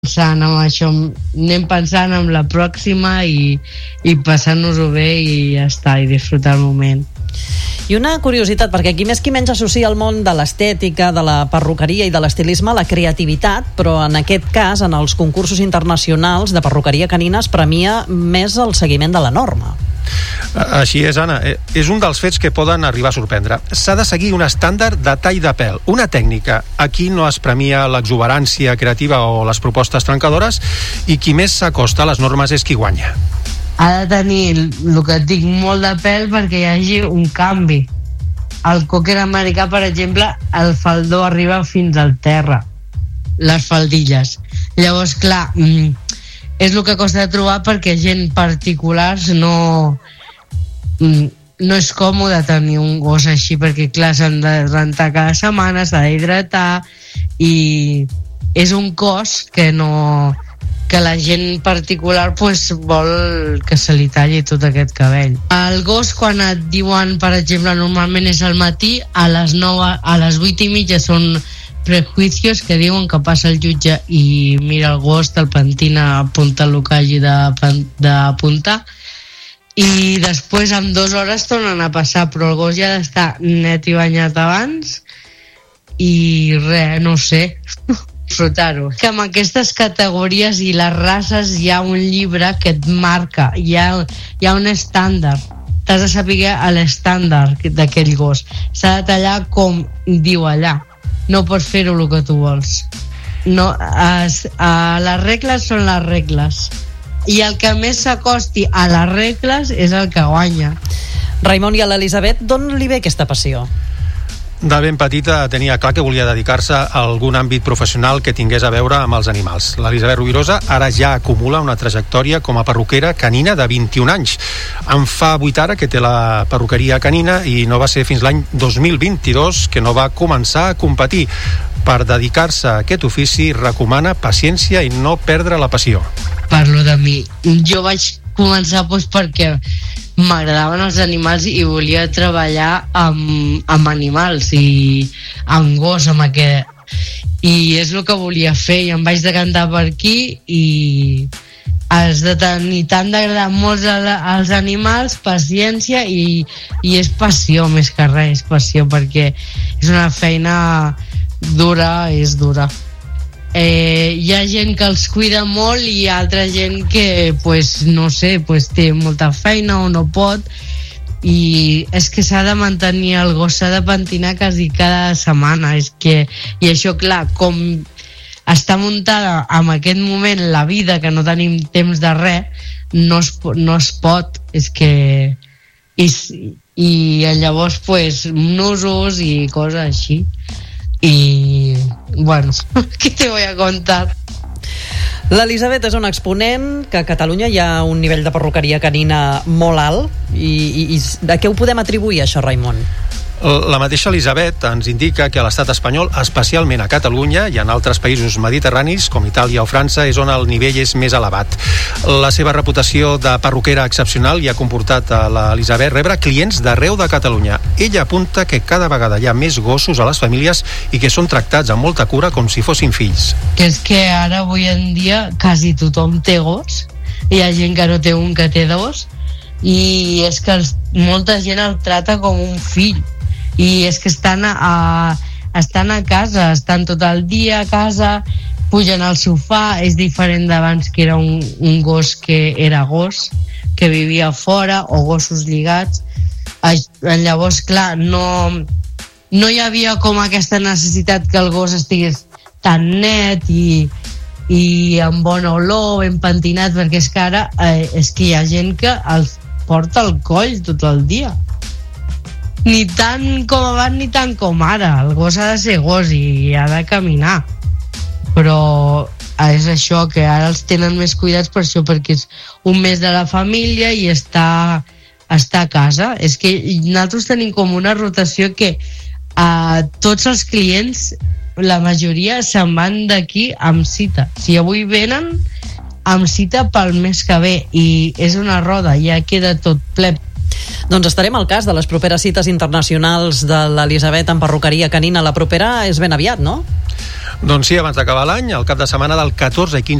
pensant en això, anem pensant en la pròxima i passant-nos-ho bé i ja està, i disfrutar el moment. I una curiositat, perquè aquí més qui menys associa el món de l'estètica, de la perruqueria i de l'estilisme a la creativitat, però en aquest cas, en els concursos internacionals de perruqueria canina es premia més el seguiment de la norma. Així és, Anna. És un dels fets que poden arribar a sorprendre. S'ha de seguir un estàndard de tall de pèl, una tècnica. Aquí no es premia l'exuberància creativa o les propostes trencadores, i qui més s'acosta a les normes és qui guanya. Ha de tenir, el que et dic, molt de pèl perquè hi hagi un canvi. El cocker americà, per exemple, el faldó arriba fins al terra, les faldilles. Llavors, clar, és el que costa de trobar perquè gent particulars no és còmode tenir un gos així, perquè clar, s'han de rentar cada setmana, s'ha d'hidratar, i és un cost que la gent particular vol que se li talli tot aquest cabell. El gos, quan et diuen, per exemple, normalment és al matí, a les 8:30 són prejuicios, que diuen que passa el jutge i mira el gos, te'l pentina, apunta el que hagi d'apuntar, i després en 2 hores tornen a passar, però el gos ja ha d'estar net i banyat abans, i res, no sé, disfrutar-ho. Que amb aquestes categories i les races hi ha un llibre que et marca, hi ha un estàndard, t'has de saber l'estàndard d'aquell gos, s'ha de tallar com diu allà, no pots fer-ho el que tu vols. No, les regles són les regles, i el que més s'acosti a les regles és el que guanya. Raimon, i a l'Elisabet d'on li ve aquesta passió? De ben petita tenia clar que volia dedicar-se a algun àmbit professional que tingués a veure amb els animals. L'Elisabet Rovirosa ara ja acumula una trajectòria com a perruquera canina de 21 anys. En fa 8 ara que té la perruqueria canina, i no va ser fins l'any 2022 que no va començar a competir. Per dedicar-se a aquest ofici recomana paciència i no perdre la passió. Parlo de mi. Jo vaig començar perquè m'agradaven els animals i volia treballar amb animals i amb gos, i és el que volia fer, i em vaig decantar per aquí, i has de tenir tant d'agradar molts als animals, paciència, i és passió més que res, és passió, perquè és una feina dura, és dura. Hi ha gent que els cuida molt i hi ha altra gent que no sé, té molta feina o no pot, i és que s'ha de mantenir el gos, s'ha de pentinar quasi cada setmana, i això, clar, com està muntada en aquest moment la vida, que no tenim temps de res, no es pot, és que i llavors nusos i coses així. Y bueno, ¿qué te voy a contar? L'Elisabet és un exponent que a Catalunya hi ha un nivell de perruqueria canina molt alt, i a què ho podem atribuir, això, Raimon? La mateixa Elisabet ens indica que a l'estat espanyol, especialment a Catalunya i en altres països mediterranis com Itàlia o França, és on el nivell és més elevat. La seva reputació de perruquera excepcional hi ha comportat a l'Elisabet rebre clients d'arreu de Catalunya. Ella apunta que cada vegada hi ha més gossos a les famílies i que són tractats amb molta cura com si fossin fills. Que és que ara, avui en dia, quasi tothom té gos. Hi ha gent que no té un, que té dos, i és que molta gent el trata com un fill. I és que estan a casa, estan tot el dia a casa, pugen al sofà. És diferent d'abans, que era un gos que era gos, que vivia fora, o gossos lligats. Llavors, clar, no hi havia com aquesta necessitat que el gos estigués tan net i amb bona olor, ben pentinat, perquè és que ara és que hi ha gent que els porta al coll tot el dia. Ni tant com abans ni tant com ara. El gos ha de ser gos i ha de caminar, però és això, que ara els tenen més cuidats per això, perquè és un mes de la família i està a casa. És que nosaltres tenim com una rotació que tots els clients, la majoria, se'n van d'aquí amb cita. Si avui venen, amb cita pel mes que ve, i és una roda, ja queda tot ple. Doncs estarem al cas de les properes cites internacionals de l'Elisabet en perruqueria canina. La propera és ben aviat, no? Doncs sí, abans d'acabar l'any, el cap de setmana del 14 i 15